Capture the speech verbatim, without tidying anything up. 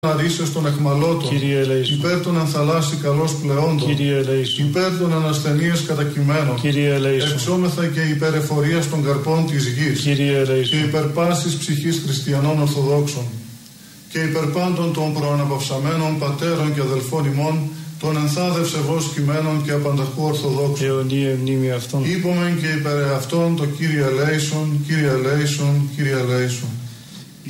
αρίσεως των εχμαλώτων, υπέρ των ενθαλάσσι καλώς πλεόντων, υπέρ των ανασθενείας κατακειμένων, εξόμεθα και υπέρ εφορίας των καρπών της γης, και υπέρ πάσης ψυχής χριστιανών Ορθοδόξων, και υπέρ πάντων των προαναπαυσαμένων πατέρων και αδελφών ημών, των ενθάδευσε βος κειμένων και απανταχού Ορθοδόξων. Είπομεν και υπέρ αυτών το Κύριε ελέησον, Κύριε ελέησον, Κύριε ελέησον.